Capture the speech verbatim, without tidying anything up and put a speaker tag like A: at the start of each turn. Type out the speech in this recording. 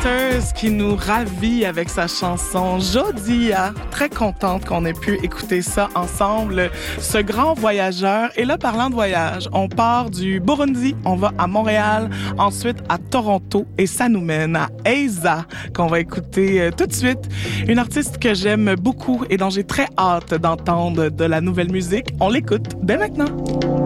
A: Waters qui nous ravit avec sa chanson Jodia. Très contente qu'on ait pu écouter ça ensemble, ce grand voyageur. Et là, parlant de voyage, on part du Burundi, on va à Montréal, ensuite à Toronto et ça nous mène à Eiza qu'on va écouter euh, tout de suite. Une artiste que j'aime beaucoup et dont j'ai très hâte d'entendre de la nouvelle musique. On l'écoute dès maintenant.